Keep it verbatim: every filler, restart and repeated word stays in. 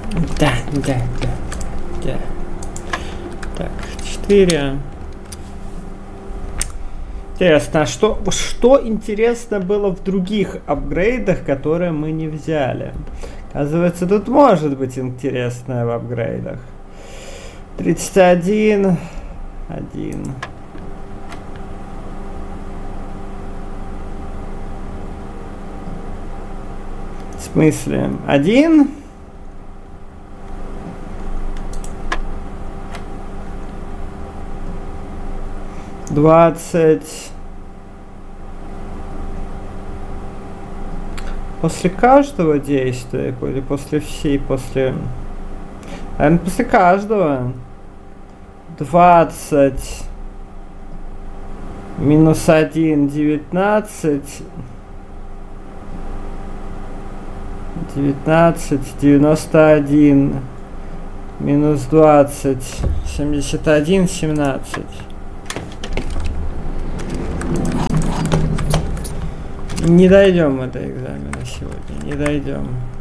Да, да, да, да. Так, четыре. Интересно, а что, что интересно было в других апгрейдах, которые мы не взяли? Оказывается, тут может быть интересное в апгрейдах. тридцать один. один. В смысле? один? двадцать. После каждого действия или после всей, после... Наверное, после каждого. двадцать. Минус один, девятнадцать. девятнадцать, девяносто один. Минус двадцать, семьдесят один, семнадцать. Не дойдем мы до экзамена сегодня, не дойдем.